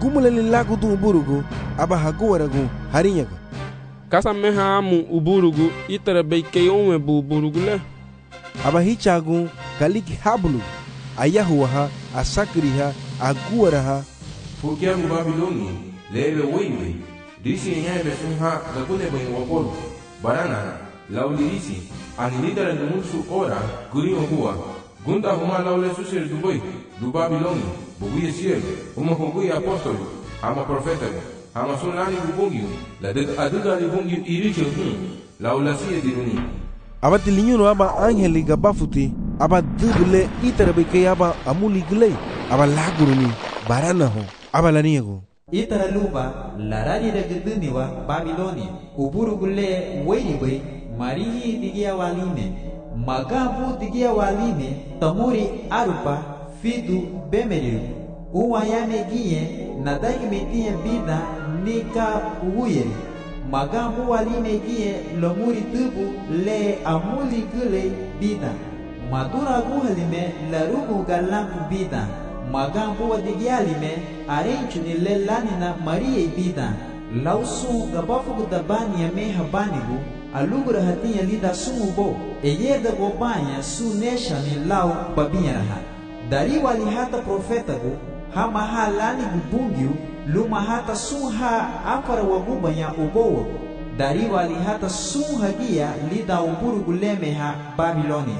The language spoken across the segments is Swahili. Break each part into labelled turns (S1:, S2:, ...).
S1: gumulali lagu tu uburugu aba haguwaragu harinyaga
S2: kasa mehamu uburugu itara beike onwe bu uburugu le
S1: aba hichagu kaliki habulu ayahuha asakriha aguwaraha
S3: Fukiamu Babiloni lebe wewe disi nyabe funha gakune bwen wapolo barana laulirisi anilidara numusu ora guriyo huwa gunda huma laule susir duboy du Babiloni buguye siel huma huguye apostoli ama profeta ama sunani bubungi la aduga ni bungi iricho laula siye diruni
S1: abati linyuno aba angeli gabafuti aba dubule itarabeke aba amuli gile aba laguruni barana ho aba laniego
S4: itara luba larani dagduni wa Babiloni uburu gule weibe marihi digia waline magabu digia waline tamuri arupa fidu bemeriu uwayame giye nadaki metie bida nika uyeri magabu waline giye lomuri tubu le amuli gule bida madura guhalime larugu galangu bida magambo wadigialime arenchu ni lelani na Maria bida lausu gabafu dabani ya meha banigu alugra hatinya lida sumubo eyeda gobanya su nesha ni lau babinya raha dari wali hata profetagu hama halani gubungiu luma hata suha afara wagubanya ubowo dari wali hata suha gia lida uburu gulemeha Babilonia.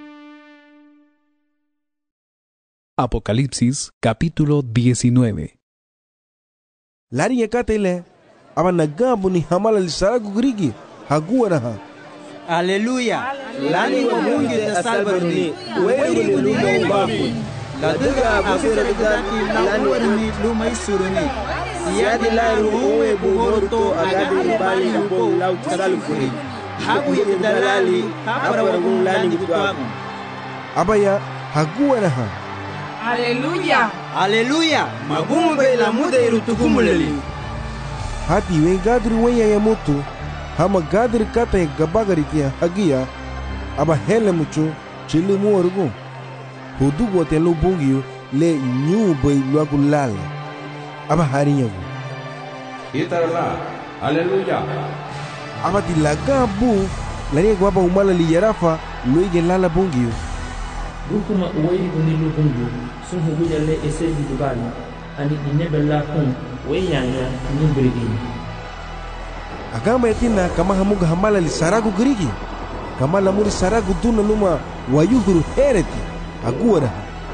S5: Apocalipsis capítulo 19.
S1: Lari yakatele aba nagabu ni hamala lisaragu grigi haguwaraha
S4: Aleluya. Lani wa mungi da salbaruni weri guni mbafu laduga afira dati lani luma isuruni siyadi laru uwe bugorto agadi bali yubo lau salfuri habu yedalali hapara wagun lani gutwamu
S1: abaya haguwaraha
S6: Aleluya.
S4: Aleluya. Magumbe la muda irutukumuleli.
S1: hati we gadri wenya ya mutu hama gadri kata ya gabagari kia hagia aba hele mucho chili muorugu hudu wote lu bungiu le nyu bay luagu lala aba harinyagu
S3: Itarala Aleluya
S1: aba tilaga bu lani gwaba umala li yarafa luige lala bungiu
S7: Rukuma uwairi kunilu bungu sun huguja le esebi dubali ani inebella kun weyanya nimbrigini
S1: agama yatina kama hamuga hamala li saragu grigi kama lamuri saragu duna luma wayuhuru hereti aguara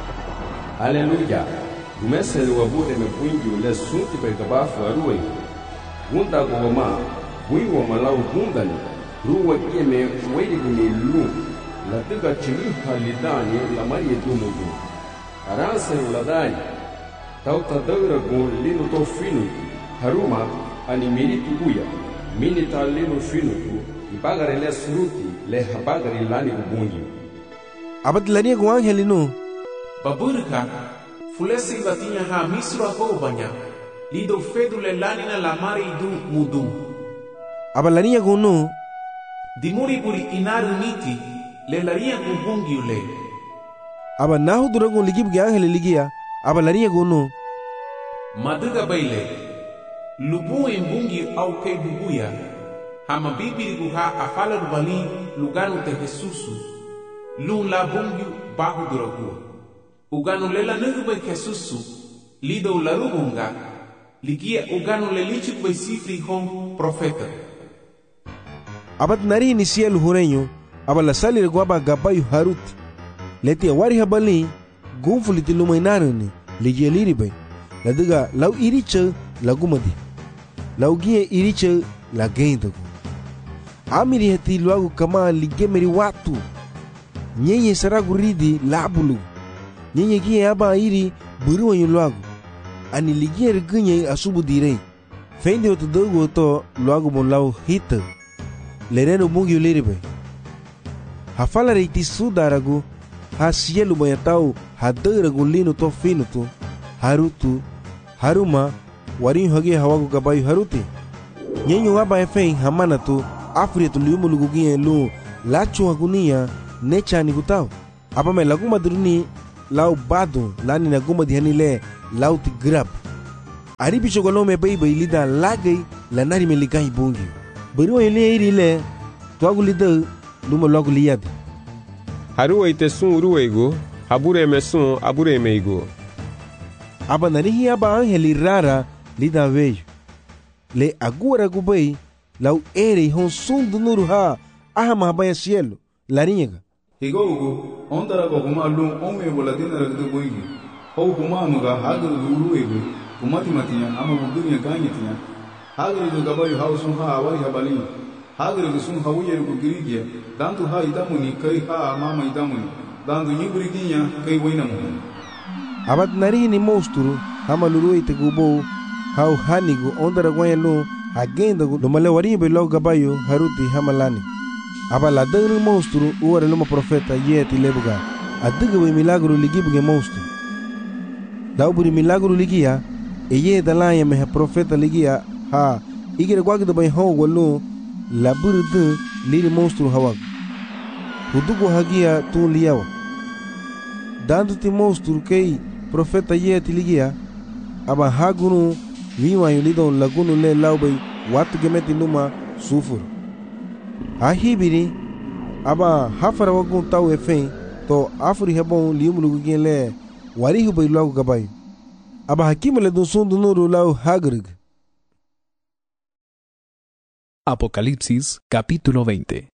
S3: Aleluya Gumesele wabude mepwingi ule sunti pegabafu aruwe Gunda goma wiwa malau gundani ruwa kieme weidi gunilu la tuga chimi halidani la marie dumugu aranse uladani tauta daura gun linu to finu haruma ani miritu buya minita linu finu tu ibagare le suruti le habagare lani ubungi
S1: abad lani gu angelinu
S8: baburka fulesi batinya ha misro ko banya lido fedule lani na la mari du mudu
S1: abalani gu no
S8: dimuri buri inaru niti le laria kubungi ule
S1: aba nahu duragun ligib ge angel ligia aba laria gono
S8: maduga baile lubu embungi au ke bubuya hama bibiri guha afala rubali luganu te Jesusu lun la bungi bahu duragu uganu lela nugu be Jesusu lido la rubunga ligia uganu le lichu be sifri hon profeta
S1: abat nari ni cielo hureño aba la salir guaba gabayu haruti leti wari habali gunfuliti lumainaruni ligeliri bay la diga law iriche la gumadi law gie iriche la geindagu amiri heti luagu kama ligemeri watu nyenye saragu ridi labulu nyenye gie aba iri buru wanyu luagu ani ligier gunye asubu direi fendi otu dogu oto luagu mon law hita lereno mungi liri bay hafala reiti sudaragu ha cielo banhatau hadaragu lino to fino to harutu haruma warin hage hawagu gabayu haruti nyenyo aba efein hamana to afritu liumu lugugie lu lachu agunia nechani gutau apa me lagu madruni lau bado lani na guma dihani le lau ti grab Ari bichogolome bay lida lagay la nari me ligay bungi. Bari wa ile iri le twagu lida luma logu liyad.
S2: Haruwe te sun ruwego, habure me sun abure meigo.
S1: Aba nari hi aba angeli rara lida veio. Le agora gubay lau ere hon sun do nuru ha ahama baya cielo laringa.
S9: Higogo ondara ko kuma lum ome bola dinara de boigi. Ho kuma muga hagar ruwego. Kumati matinya ama budunya ganyetinya hagri do gabayu hausun ha awari habali hagri do sun hawuye ko girigia dantu ha idamuni kai ha mama idamuni dantu nyiburiginya kai wainamu
S1: abad nari ni monstru hamaluru ite gubo hau hanigu ondara gwayelo agenda do male wari be lo gabayu haruti hamalani abala dangru monstru uwara luma profeta yeti lebuga adiga we milagro ligibuge monstru dauburi milagro ligia eye dalaya me profeta ligia ha igere gwagdo bay ho wolu la burdu liri monstru hawag hudugo hagia tu liyawa dandu ti monstru kei profeta yeti ligia aba hagunu wiwa yulido lagunu le laubay watu gemeti numa sufur ahibiri aba hafara wagun taw efen to afuri hebon liumlugu gele wari hubay lagu gabay aba hakimu le dunsun dunuru lau hagrig.
S5: Apocalipsis capítulo 20.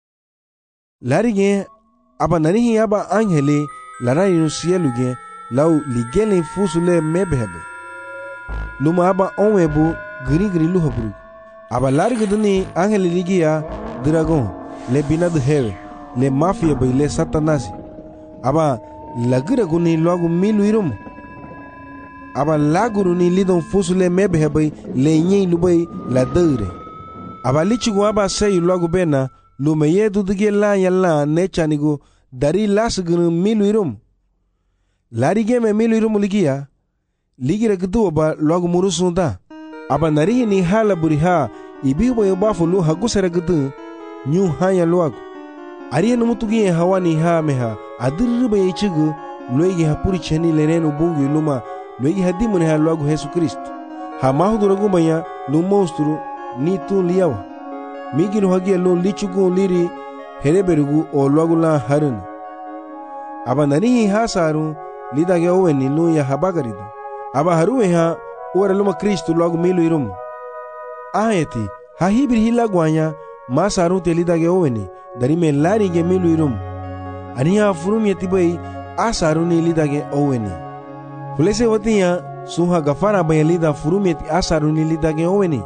S1: Larige aba nanihi aba angele larai no cielo ge lau ligele fusule mebebe. Luma aba onwebu gri luhabru. Aba larige duni angele ligia dragon le binadu hewe le mafia bay le satanasi. Aba lagira guni logo milu irum. Aba laguru ni lidon fusule mebebe le nyei lubay la deure. Aba lichigu aba sayu logo bena lumeye dudige la yalla nechanigu dari lasgunu milu irum. Larige me milu irum ligia ligira gdu aba logo murusunda. Aba narihi ni hala buriha ibibo yobafu lu hagusere gdu nyu hanya logo. Ariya numutugi hawani ha meha adirba yichigu loigi hapuri cheni lerenu bungu luma loigi hadimune ha logo Yesu Kristo. Ha mahuduragu banya lu monstru ni tu liyawa. Miginu hagia lu lichugu liri hereberugu o logo la harun. Aba narihi ha saru lidage oweni lu ya habagaridu. Aba haruwe ha uwara luma Kristo logo milu irum. Aheti ha hibir hilagwanya ma saru te lidage oweni darime larige milu irum. Aniha furum yetibai asaru ni lidage oweni. Fulese watiya suha gafara bayalida furumeti asaru ni lidage oweni.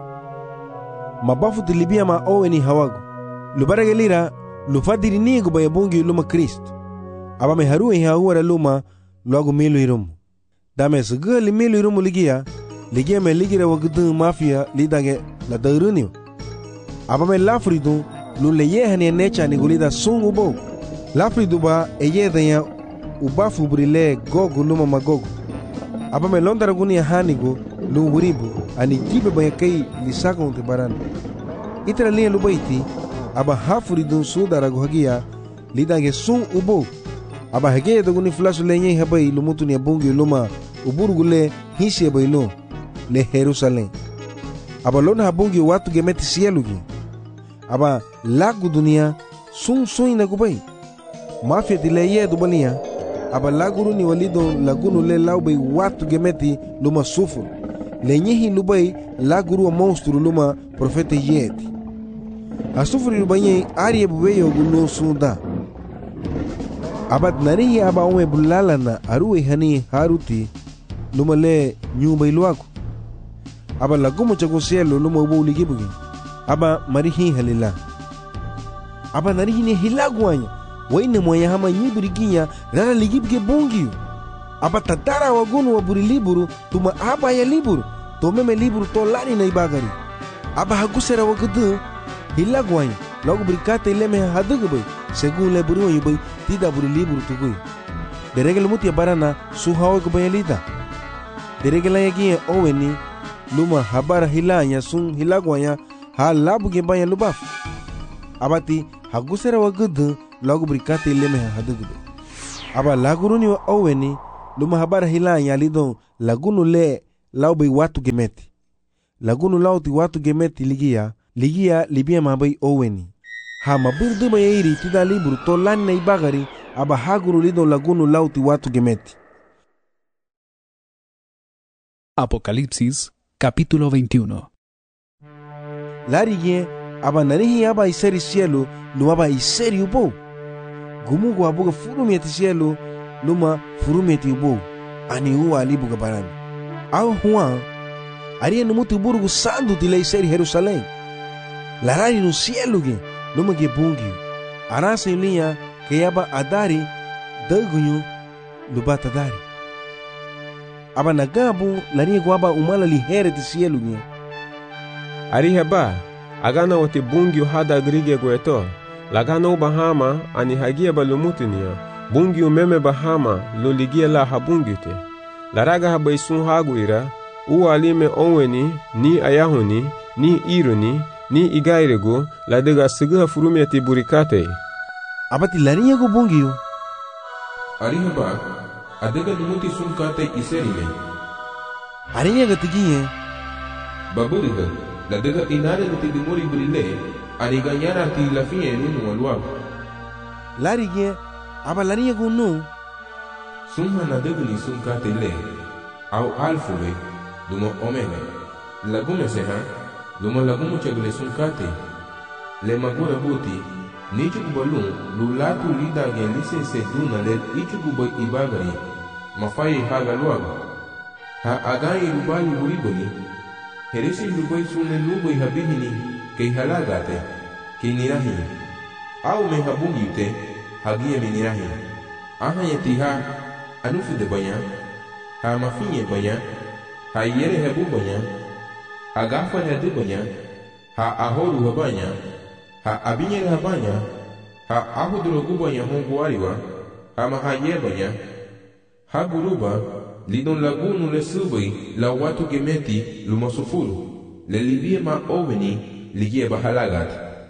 S1: Mabafu tilibia ma oweni hawagu. Lubarage lira lufadiri nigu bayabungi luma Kristo. Aba me haruwe ha uwara luma logo milu irum. Dame sugali milu irum ligia me ligira wagdu mafia lidage la dauruniu. Aba me lafridu lule yehani necha ni gulida sungu bo. Lafridu ba eyedanya ubafu brile gogu luma magogu. Aba me londara guni hanigo lu wuribu ani jibe bayakai lisako unte barana. Itra liya lubaiti aba hafuridu sudara guhagia lidage sun ubo. Aba hege doguni flasu lenye habai lumutu ni abungi luma uburugule hisi abailo le Jerusalem. Aba lona habungi watu gemeti sielugi. Aba lagu dunia sun ina gubai. Mafia tileye dubalia. Aba laguru ni walido lagunu le laubay watu gemeti luma sufur. Lenyehi lubay laguru wa monstru luma profeta yeti. Asufuri lubanye ariye buweyo gulo sunda. Abad narihi aba ome bulalana aruwe hani haruti luma le nyumba iluaku. Aba lagumo chago cielo luma ubo ligibugi. Aba marihi halila. Aba narihi ni hilaguanya. Waine mwaya hama nyibiriginya rara ligibuge bungiu. Aba tatara wagunu waburi liburu tuma aba ya liburu. Tomeme liburu to lari na ibagari. Aba hagusera wagadu hilaguanya. Logo berikata ileme hadugu bay. Según le buru yubay tida buri liburu tugui. Deregel mutia barana suhawa kubayalita. Deregela yagia oweni luma habara hilanya sun hilaguanya ha labuge baya lubaf. Abati hagusera wagadu logo berikata ileme hadugu bay. Aba laguruni wa oweni luma habara hilanya lidon lagunu le lau bay watu gemeti. Lagunu lau ti watu gemeti ligia libia mabay oweni. Ha mabir duma yairi tida libru to lani na ibagari aba haguru lido lagunu lau ti watu gemeti.
S5: Apocalipsis, capítulo 21.
S1: Larige aba narihi aba iseri cielo lu aba iseri ubo. Gumugu abuga furumeti cielo luma furumeti ubo. Ani uwa alibuga barani. Au huan aria numuti uburugu sandu tila iseri Jerusalém. Larari no cielo ge luma ge bungi. Arasa ilinha que aba adari dagunyu lubata dari. Aba nagabu laria guaba umala lihere ti cielo ge.
S2: Arihaba, agana wote bungi hada grige gueto. Lagana ubahama ani hagia balumutinia. Bungi umeme bahama lo ligia la habungite. Laraga habaisun haguira. Uwa alime onweni ni ayahuni ni ironi ni igairego ladega siga furumeti burikate.
S1: Abati laria go bungi.
S8: Arihaba, adega lumuti sunkate iserime.
S1: Aria gatigie.
S8: Baburiga. La dega inare nuti di muri brile ani ganyara ti la fie nunu alwa
S1: larige aba lariya gunu
S8: summa na dega ni sunka tele au alfuwe duma omega la gume seha duma la gumu chegle sunkate le magura buti ni chukubalu lulatu lida ge lisense duna le ichukuba ibagari mafai hagalwa ha agai rubali buriboni Heresi lubai sunne lubai habihini kei halagate kei nirahi au me habungi te hagia me nirahi aha yetiha anufu de banya ha mafinye banya ha yere hebu banya ha gafa hede banya ha ahoru habanya ha abinyere habanya ha ahudurogu banya honguariwa ha mahaye banya ha guruba lidon lagunu le subai la watu gemeti lumasufuru le libie ma oveni ligie bahalagat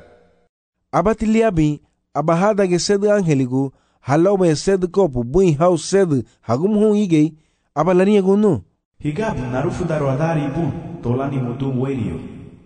S1: abati liabi abahada ge sed angeligu halobe sed kopu bui haus sed hagum igei abalania gunu
S10: higabu narufu darodari bun tolani mutum werio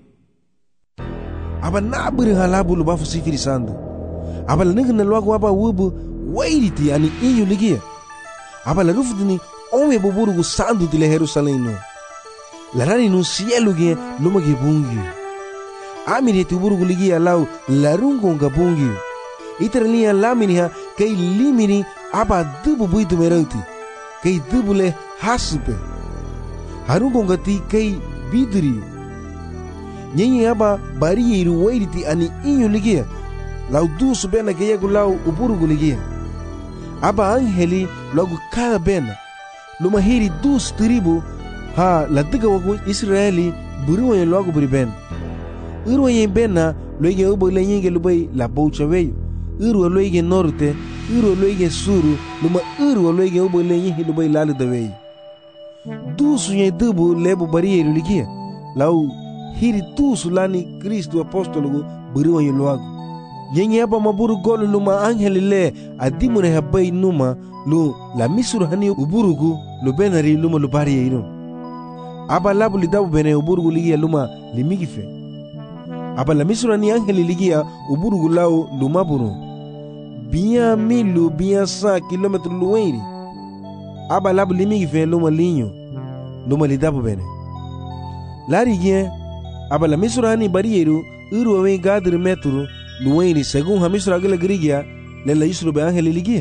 S1: abanabiri halabu lubafu sifiri sandu abalanigna lwagu aba wubu wairiti ani inyu ligia abalarufu dini Onwe buburugu sandu tile Jerusalém no. Larani no cielo ge luma ge bungi. Amiri tu burugu ligia lau larungo nga bungi. Iterania laminiha kei limini aba dubu buitu merauti. Kei dubu le hasupe. Harungo nga ti kei biduri. Nyenye aba bari iru wairiti ani inyo ligia. Lau dusu bena geyagu lau uburugu ligia. Aba angeli logo cada bena. Lumahiri dus tribu ha ladiga wagu Israeli buriwa yen logo buriben. Irwa yen bena loige ubo lenyenge lubai la boucha weyo. Irwa loige norte, irwa loige suru, luma irwa loige ubo lenyenge lubai lali da weyo. Dusu yen dubu lebo barieru ligia. Lau hiri dusu lani Kristu apostologu buriwa yen logo. Yenye aba maburu golu luma angeli le adimune habai numa lu la misuru hani uburugu lu benari luma lu bari yinu aba labu li dabu bene uburugu ligia luma limigife aba la misuru hani angeli ligia uburugu lau luma buru biya milu biya 100 kilometru luweiri aba labu limigife luma linyo luma li dabu bene lari gie aba la misuru hani bari yeru uru awe gadri metru luweiri según ha misuru agile grigia le la isuru be angeli ligia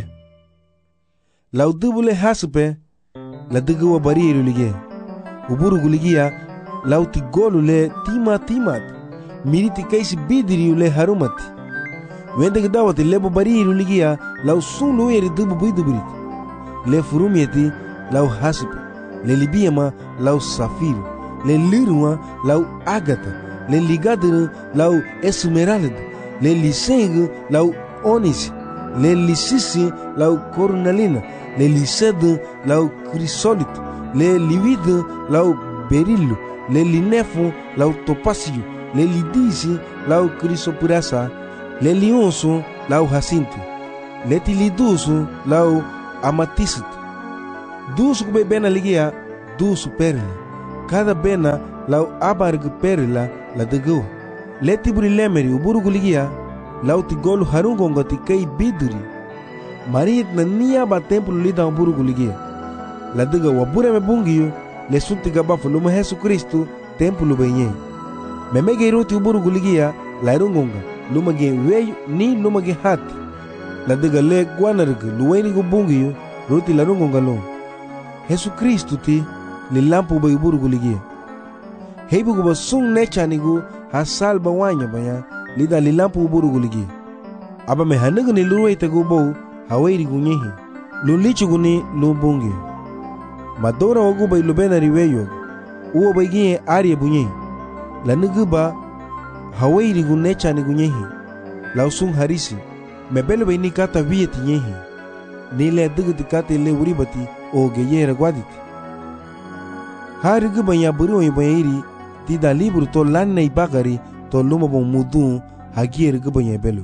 S1: Lau dubule hasupe la duguwa bariru ligie. Uburugu ligia lau tigolu le timat. Miriti kaisi bidiri le harumati. Wende gdawati lebo bariru ligia lau sunu eri dubu biduburit. Le furumieti lau hasupe. Le libiama lau safiru. Le liruma lau agata. Le ligadiru lau esmeralda. Le lisengu lau onis. Le lisisi lau cornalina. Le lisede lau crisólito, le livide lau berilo, le linefu lau topacio, le lidisi lau crisopurasa, le lionso lau jacinto, le tiliduso lau amatista. Dusu kubebena ligia dusu perla, cada bena lau abar perla la degu leti buri lemeri uburu guligia lau ti golu harungonga ti kai biduri marit na niya ba templo lida uburu guligia la dega wabure me bungiyo le sunti gaba fuluma Yesu Kristo templo benye memege ruti uburu guligia la rungonga lumage weyu ni lumage hati la dega le gwanarga luweni gu bungiyo ruti la rungonga lo Yesu Kristo ti li lampu ba uburu guligia heibu gu basung nechanigu hasal ba wanya banya lida li lampu uburu guligia aba me hanaga ni luwe tagu bo hawairi gu nyehi lulichu gu ni lubungi madora wagu ba ilubena riweyo uwa ba gie arie bunye la nuguba hawairi gu nechani gu nyehi la usung harisi mebele ba ini kata vieti nyehi nile dugati kata ile uribati o geyera gwaditi hari gu banya buru o iri tida libro to lanna ibagari to luma bon mudu hagier gu banya belur.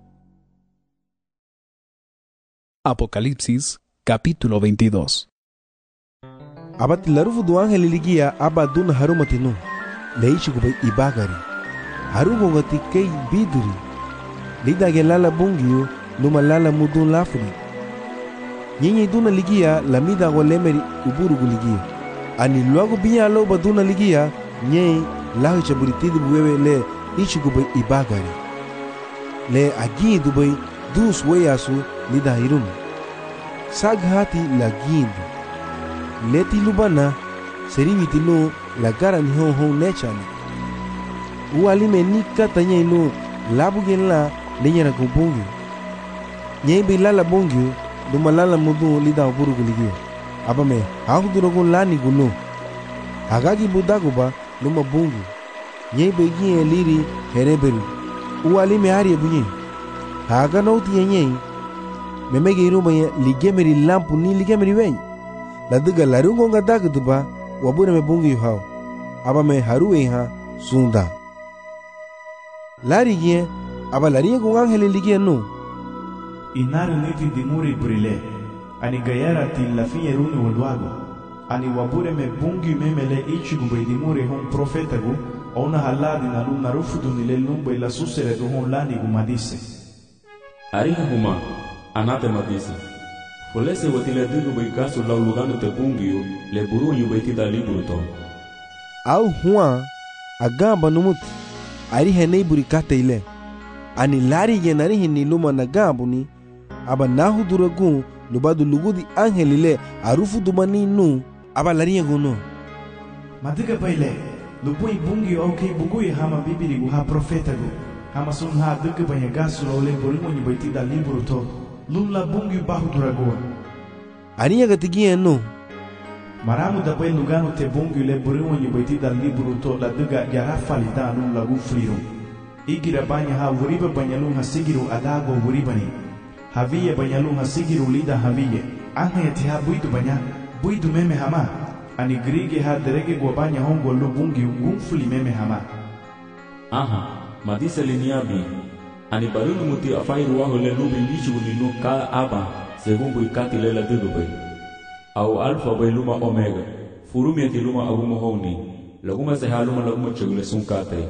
S5: Apocalipsis capítulo 22.
S1: Abati larufu du ángel ligia abaduna harumatinu leichi gu bay ibagari harungo ngati kei biduri lida gelala bungiyo luma lala mudu lafuri nyinyi duna ligia lamida golemeri uburu gu ligia ani luago biya lo baduna ligia nyei lahu chaburitidi buwewe le ichi gu bay ibagari le agi du bay dus weyasu lida hirumi saghati la gindu leti lubana seriviti no la gara ni hon nechani ualime ni kata nyei no labugen la lenyera kubungi nyei bi lala bungi duma lala mudu lida uburu guligia abame hauduro gun lani gulu agagi budaguba duma bungi nyei bi gie liri hereberu ualime arie bunye haga nauti nyei memege iruma ligemeri lampu ni ligemeri wen la duga larungo nga dagduba wabure me bungi yuhao aba me haruwe ha sunda lari gie aba lari gung angele ligie no
S10: inaru niti dimuri brile ani gayara ti la finye runi walwago ani wabure me bungi memele ichi gubay dimuri hon profeta gu ona haladi na luna rufudu nile lumba ila susere gu hon lani gu madise
S11: ariha huma anate madise Polese watile dugu bay kaso lau lugano te bungiyo le buru yu bay tida liburu to.
S1: Au huwa agamba numut ari henei buri kata ile. Ani lari yenari hini luma na gambu ni aba nahu duragun lubadu lugudi angeli le arufu dumani nu aba lari yeguno.
S10: Madiga baile lubui bungiyo au kei bugui hama bibiri gu ha profeta gu hama sun ha dugu bay gaso lau le buru yu bay tida liburu to. Lula bungi bahu duragoa
S1: aniya gatigia no
S10: maramu da bay lugano te bungi le buriwo ni baiti dal liburu to la duga garafa li da lum lagu friru igira banya ha wuriba banyalu ha sigiru adago wuribani haviye banyalu ha sigiru lida haviye anga yati ha buidu meme hama ani grige ha derege go banya hongo lu bungi gumfuli meme hama
S11: aha madisa liniabi ani barunu muti afai ruwaho le nubi lichu ninu ka aba según buikati lela dugu bay au alfa bay luma omega furumi ati luma aguma honi laguma sehaluma laguma chugule sunkate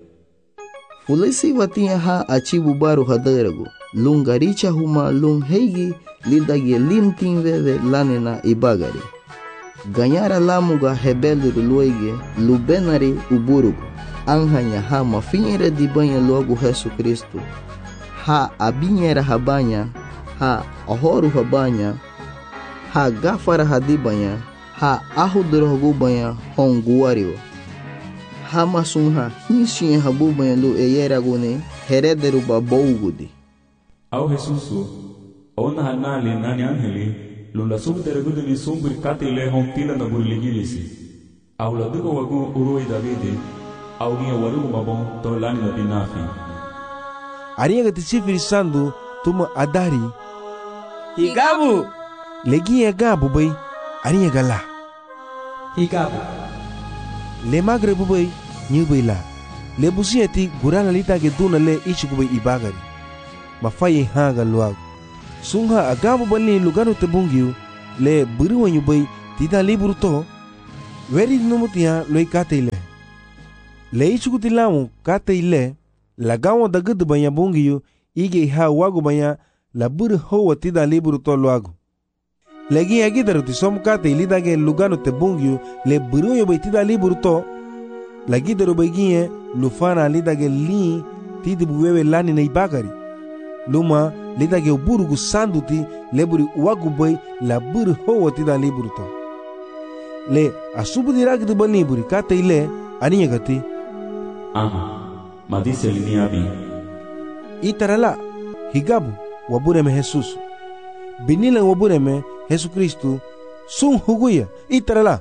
S12: fulesi watia ha achibu baru hadaragu lungaricha huma lung heigi lidagi limtin veve lanena ibagari ganyara lamuga hebeluru luege lubenari uburugu anhanya ha mafinhere di banha logo Yesu Kristo ha abinhera habanya ha ahoru habanya ha gafara hadibanya ha ahudrogu banha honguario ha masunha hinsin habu banha lu eyeragune herederu babougudi
S11: au Jesusu ona hanali nani angeli lula subteregudu ni sumbri katile hontila na burligilisi au la dugo wagu uroi Davide au minha warugu mabon to lani na binafi
S1: ariya gati sifiri sandu tuma adari
S6: higabu
S1: legi gabu bay ariya gala
S4: higabu
S1: le magre bubay nyubay la le busieti gurana lita ke duna le ichi bubay ibagari mafaye hanga luag sungha agabu bali lugano te bungiu le buriwa nyubay tida liburu to Veri numutia loi kate ile. Leichukutilamu kate ile lagawo dagud banya bungiyu ige ha wagu banya labur ho watida liburu to luagu. Legi agidaru ti som kate ilidage lugano te bungiyu le buruyo baitida liburu to lagidaru bagiye lufana lidage li tidi buwewe lani na ibagari. Luma lidage uburugu sanduti leburi wagu bay labur ho watida liburu to. Le asubu diragdu baliburi kate ile aniya gati.
S11: Madise liniabi.
S1: Itarala higabu wabureme Jesus. Binila wabureme Yesu Kristu sun huguya itarala.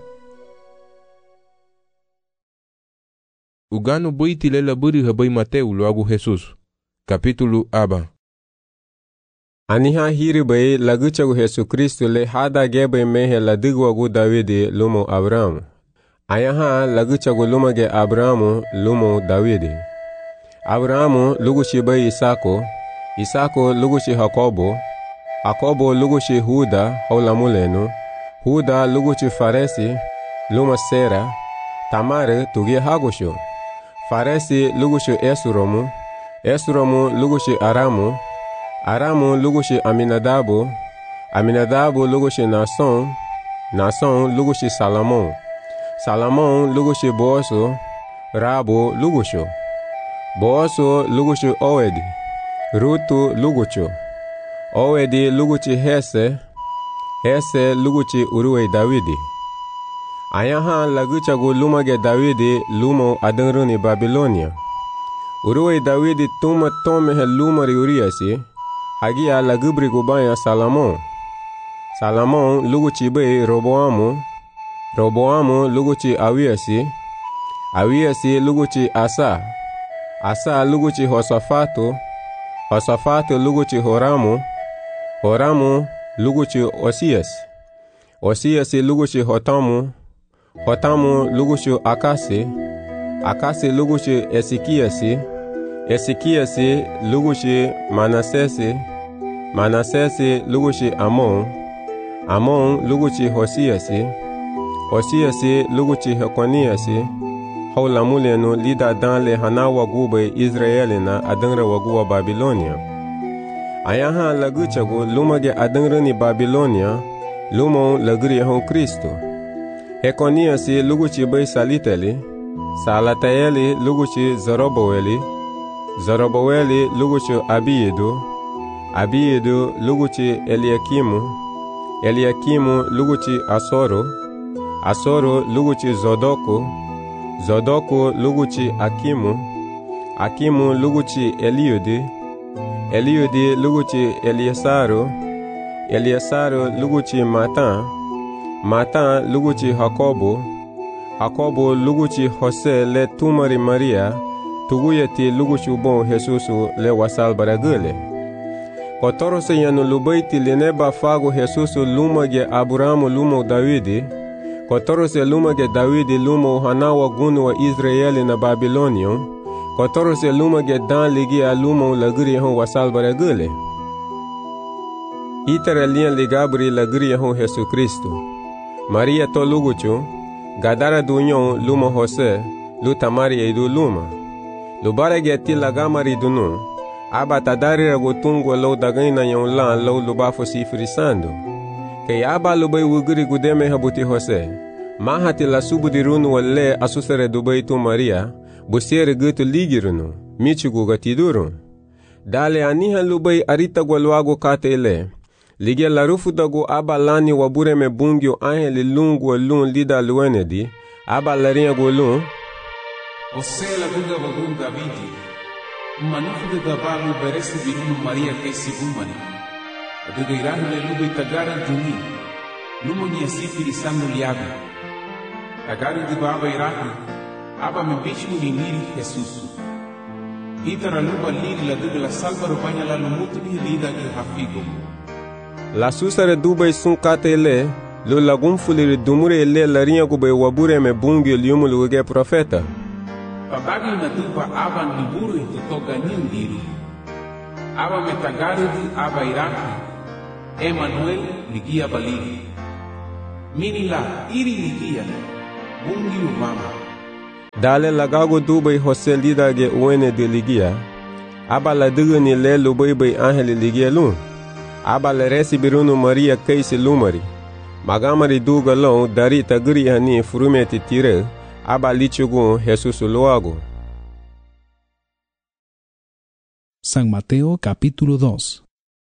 S2: Ugano boiti lela buri habai Mateu loagu Jesus. Capítulo aba. Aniha hiri bai laguchagu Yesu Kristu le hada gebe mehe ladigwagu Davide lumo Abrahamu. Ayaha laguchagu lumage Abrahamu lumo Davide. Abrahamu lugushi bai Isako lugushi Jakobo lugushi Huda haulamulenu, Huda lugushi Faresi luma Sera, Tamare tugie Hagosho. Faresi lugushi Esromu lugushi Aramu lugushi Aminadabu lugushi Nason lugushi Salamon lugushi Booso, Rabo lugusho. Booso lugushi Owedi, Rutu lugucho. Owedi luguchi Hese luguchi Uruwe Davidi. Ayaha laguchagu lumage Davidi lumo adanruni Babilonia. Uruwe Davidi tuma tomehe lumari Uriasi, hagia lagubri gubaya Salamon luguchi be Roboamu luguchi Awiasi luguchi Asa luguchi Hosafatu luguchi Horamu luguchi Osias luguchi Hotamu luguchi Akasi luguchi Esikiasi luguchi Manasesi luguchi Amon luguchi Hosiasi luguchi Hekoniasi, haulamulenu lida danle hanawa gube Israelina adangra waguwa Babilonia. Ayaha laguchagu lumage adangrani Babilonia, lumo lagri hon Kristo. Hekoniasi luguchi bai Salataeli luguchi Zorobaweli luguchi Abiedu luguchi Eliakimu luguchi Asoro luguchi Zodoku luguchi Akimu luguchi Eliudi luguchi Eliesaru luguchi Matan luguchi Jakobo luguchi Jose le tumari Maria, tuguyeti luguchi bon Jesusu le wasal baragule. Kotorose yanu lubaiti lineba fago Jesusu lumage Abrahamu lumo Davidi, Kotorose lumage Davidi lumo hanawa gunu wa Israeli na Babilonion, Kotorose lumage dan ligi a lumo lagri hon wasal baragule. Itare lian ligabri lagri hon Jesu Kristo. Maria to luguchu, Gadara dunyon lumo Jose, lutamari eidu luma. Lubarege ti lagamari dunu, aba tadari ragotungo lo dagaina yon lan lo lubafo sifrisando. Kay aba lubay wuguri gudeme habuti Jose, mahati la subu dirunu wale asusere dubay tu Maria, busiere gutu ligirunu, michugu gatidurun. Dale anihan lubay arita gwalwago kate ile, lige la rufu dago aba lani wabure me bungyo aheli lungu lun lida luenedi, aba larinha golun.
S8: Osela guga wagun Davidi, manufu de gabalu beresi birunu Maria kesi bumani. Aduga irahu le lube tagaran duni, lumoni asifiri sangu liabi. Tagari di baba irahu, aba me bichu ni niri Jesusu. Itara luba liri la duga la salva rubanya la lumutu ni lida ki hafigo.
S2: La susare dubai sun kate ile, lo lagum fuliri dumure ile larinha gube wabure me bungyo liumu luge profeta.
S8: Pabagi na duba aba niburu itutoga nindiri. Aba metagarudi aba iraki. Emmanuel ligia baligi. Minila iri ligia. bungi umama.
S2: Dale lagago dubai Jose lida ge uene de ligia. Aba la digani le lubai angel ligia lun. Aba la resi birunu Maria kaisi lumari. Magamari duga long dari tagri hani furumeti tire. Aba lichugun Jesus loago.
S5: San Mateo capítulo 2.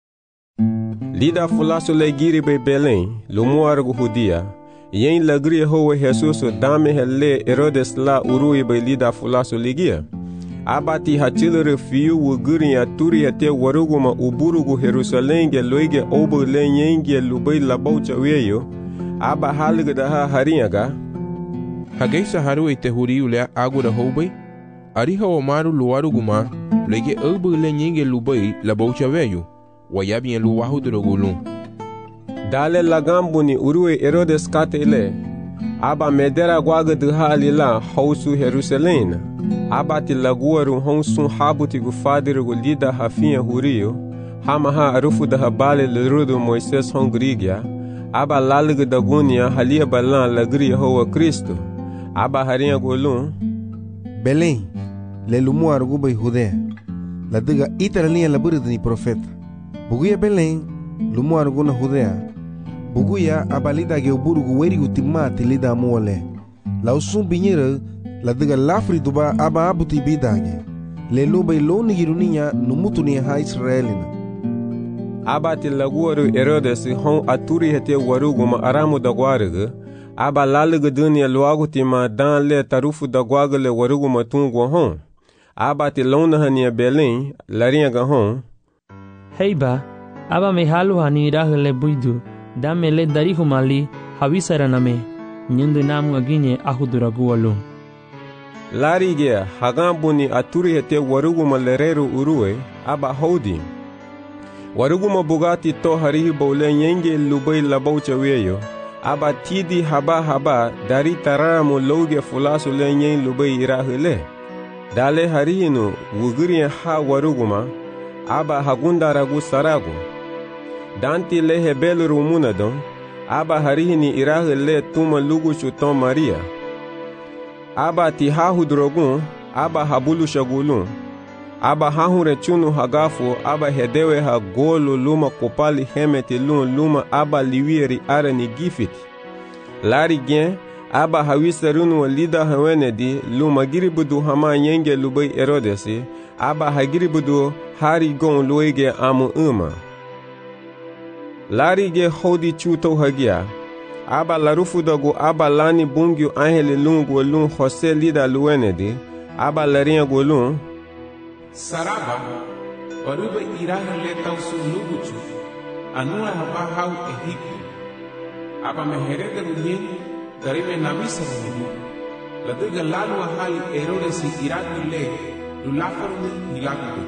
S2: Lida fulaso le giri be Belém, lumuargo judia. Yen lagri hoe Jesus dame hele Herodes la urui be lida fulaso ligia. Abati hachilere fiu wuguri ya turi ya te waruguma uburugu Jerusalenge loige obo le yenge lubai labaucha weyo. Aba halga da ha hariaga.
S13: Hageisa haru ite huriu le agura hobai. Ariha omaru luaruguma loige obo le yenge lubai labaucha weyo. Wayabien luwahu drogulun.
S2: Dale lagambuni urue Herodes katele. Aba medera guaga de halila hausu Jerusalém. Aba ti laguaru honsun habuti gu fadere gu lida hafinha hurio. Hamaha arufu da habale lerudo Moises hongrigia. Aba lalige da gunia halia balan lagria hoa Cristo. Aba harinha gulun.
S1: Belém, le lumu arguba Judea. La diga iteralinha laburidani profeta. Buguya Belém, lumu arguna Judea. Buguya abalida ge uburugu werigu timati lida muole. La usum binyere la diga lafri duba aba abuti bidage. Le lubay lo nigirunia numutuni ha Israelina.
S2: Aba ti laguaru Herodes hon aturi hete waruguma aramu da guarga. Aba lalige dunia luagutima dan le tarufu da guagale waruguma tungu hon. Aba ti lona hania Belém, laringa hon.
S7: Heiba, aba me halu hani rahele buidu, dame le darihu mali, hawisara name, nyundu namu aginye ahuduragu alu.
S2: Larige, hagambuni aturi hete waruguma lereru urue, aba hodi. Waruguma bugati to harihi bole nyenge lubai labaucha weyo, aba tidi haba dari taramu loge fulasu le nyen lubai irahele. Dale harihinu, wugurien ha waruguma, aba hagunda ragu saragu. Danti lehe beluru munadon, aba harihini irahe le tuma lugu chuton Maria. Aba ti hahu drogun, aba habulu shagulun. Aba hahure chunu hagafu, aba hedewe ha golu luma kopali hemeti luma aba liwieri arani gifiti. Lari gen, aba hawisarunu lida hawenedi luma giribudu hama yenge lubai Herodesi, aba hagiribudu hari gon loige amu uma. Lari ge hodi chuto hagia. Aba larufu dagu aba lani bungyu angele lungu lun Jose lida luenedi. Aba larinha golun.
S8: Saraba, paruba iraha leta usu luguchu. Anua haba hau Egipto. Aba meherega lunyen, darime navisa lungu. Ladiga lalu ahali Herodes iraku le, lulafaruni hilaku.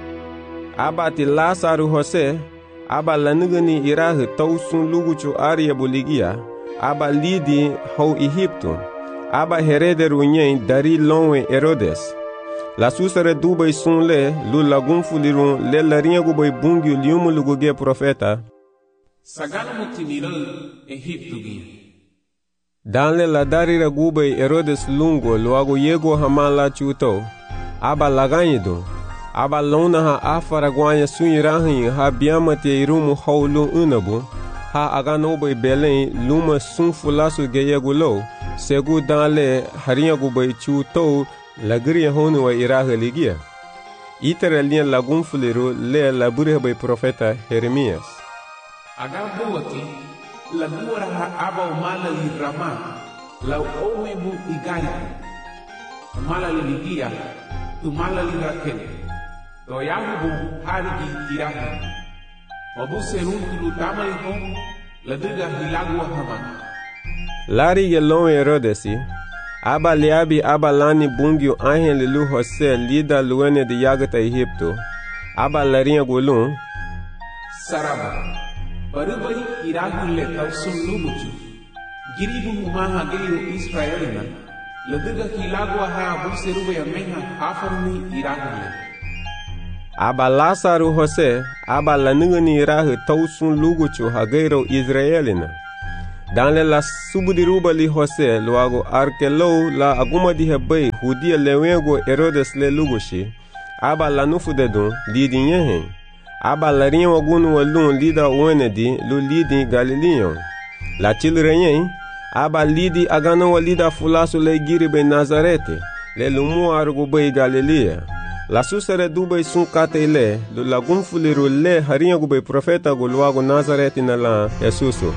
S2: Aba ti Lasaru Jose, aba lanigani irahe tausun luguchu aria boligia, aba lidi hau Egipto, aba herederu nyen dari lonwe Herodes. La susare dubai sun le, lu lagun fulirun le larinha gubay bungi liumu luguge profeta.
S8: Sagana mutinira Egipto gia.
S2: Danle la darira gubay Herodes lungo luago yego hamala chuto, aba laganyido. Aba lona ha afara guanya sunirahin ha biamate irumu haulu unabu ha aganobe Belém luma sun fulasu geyegulo segu danle harinha gubay chuto lagriya honu wa iraha ligia. Itera linha lagun fuliru le labure bay profeta Jeremias.
S8: Agabuati lagura ha aba umala irama la owebu igaya umala ligia umala lirakele. Toyahubu harigi tirahu. Wabu seruntu tamari hon ladiga hilagwa haman.
S2: Lari gelon Herodesi. Aba liabi aba lani bungyu angele lu Jose lida luene de yagata Egipto. Aba larinha golun.
S8: Saraba. Parubai irahu leta usun luguchu. Giribu humaha geyo Israelina. Ladiga hilagwa ha abu serube ya meha afaruni irahu le.
S2: Aba Lasaru Jose, aba lanigani irahe tausun luguchu hageiro Israelina. Danle la subudiruba li Jose luago arkelou la aguma di hebei hudia lewego Herodes le lugoshi. Aba la nufu de dun lidi nyehe. Aba la rien wagunu walun lida wenedi lu lidi Galileon. La chilrenye aba lidi agano walida fulasu le giribe Nazarete le lumu argube Galilea. La susere dube sun katele lu lagum fuliru le haria gube profeta guluago Nazarete na la Jesuso.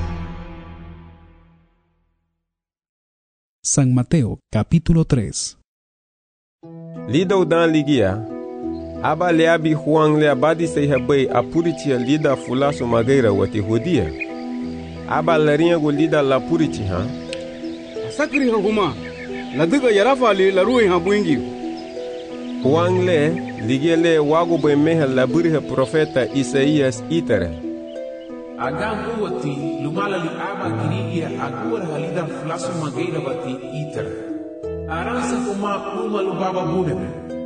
S5: San Mateo capítulo 3.
S2: Lida udan ligia aba le abi Juan le abadi se hebei apuritia lida fulasu mageira wati hudia. Aba la ringa go lida la purichi ha.
S9: Sakri ha huma. La diga yarafa li la ruhi ha buingi.
S2: Juan le ligele wago be meha la buriha profeta Isaías itere.
S8: Agam wati lumala li aba girigia agora halida fulasu mageira wati itere. Aransa kuma lubaba budeme.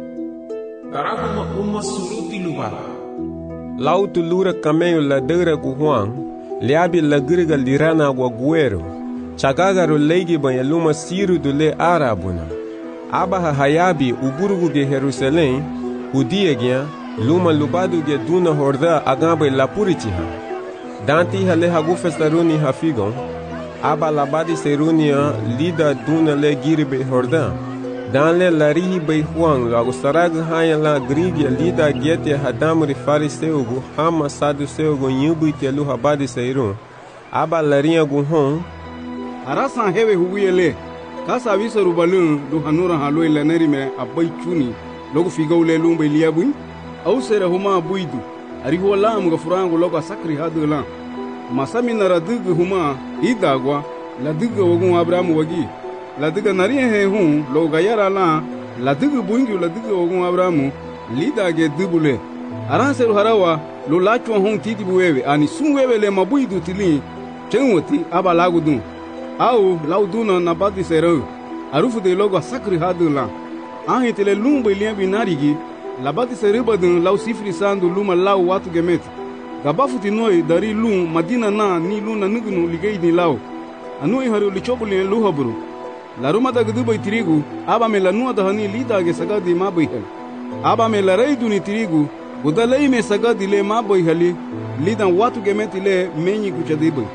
S8: Uma suruti lubaba.
S2: Lautu lura cameio la deura gu Juan, liabi la griga lirana gua guero. Chagagaru leigi banha luma siru do le arabuna. Abaha hayabi uburugu ge Jerusalém, udiegya luma lubadu ge duna horda agabe la puritiha. Danti hale hagu festaruni hafigon, aba labadi serunia lida duna le giribe horda. Dan le larihi bei Juan lago sarag haya la grigya lida gete hadamri fariseugu hama saduseugu nyubu telu habadi seirun. Aba larinha gu hon.
S9: Arasan hewe huguyele. Kasa visa rubalun do hanura haloi laneri me abai chuni. Logo figaule lumbe liabui. Au sere huma buidu. Arigo lam ga furango logo sakri hadu la. Masami naradugu huma idagwa la dugu wagun Abraham wagi. La diga naria he hun lo gayara la diga buingi la diga ogun Abrahamu lida ge dubule aranseru harawa lo lachwa hun titi buwewe ani sunwewe le mabuidu tili chenwoti aba lagudun au lauduna na badi sero arufu de logo sakri hadula ahi tele lumbe liambi narigi la badi sero badun lau sifri sandu luma lau watu gemet gabafuti noi dari lum madina na ni luna nugunu ligeidi lau anui haru lichobuli luhaburu La ruma da gudu bai tirigu, aba me la nua da hani lida ge sagadi ma bai hal. Aba me la rei duni tirigu, gudalei me sagadi le ma bai hali, lidan watu ge meti le menyi kuchadi bai.